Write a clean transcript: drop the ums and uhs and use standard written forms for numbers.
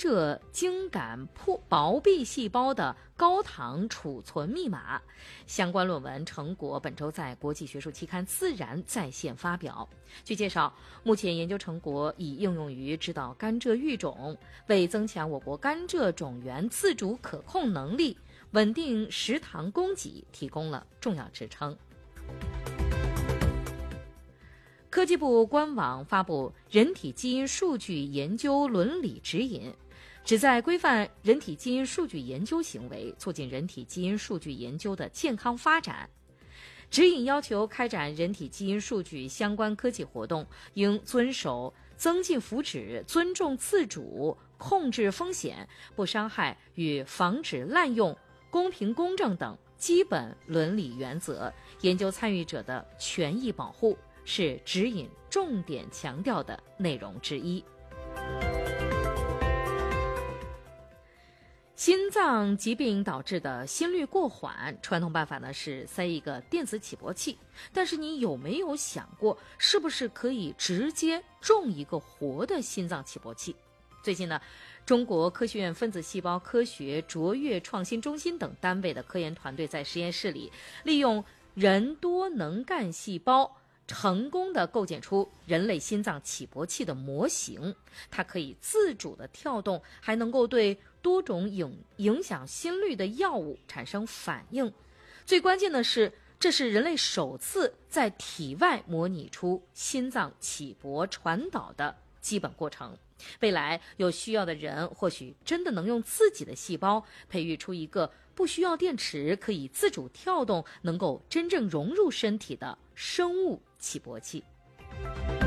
蔗茎秆薄壁细胞的高糖储存密码。相关论文成果本周在国际学术期刊《自然》在线发表。据介绍，目前研究成果已应用于指导甘蔗育种，为增强我国甘蔗种源自主可控能力、稳定食糖供给提供了重要支撑。科技部官网发布人体基因数据研究伦理指引，旨在规范人体基因数据研究行为，促进人体基因数据研究的健康发展。指引要求开展人体基因数据相关科技活动，应遵守增进福祉、尊重自主、控制风险、不伤害与防止滥用、公平公正等基本伦理原则，研究参与者的权益保护是指引重点强调的内容之一。心脏疾病导致的心率过缓，传统办法呢是塞一个电子起搏器，但是你有没有想过，是不是可以直接种一个活的心脏起搏器？最近呢，中国科学院分子细胞科学卓越创新中心等单位的科研团队在实验室里，利用人多能干细胞成功地构建出人类心脏起搏器的模型，它可以自主地跳动，还能够对多种影响心率的药物产生反应。最关键的是，这是人类首次在体外模拟出心脏起搏传导的基本过程。未来有需要的人或许真的能用自己的细胞培育出一个不需要电池、可以自主跳动、能够真正融入身体的生物起搏器。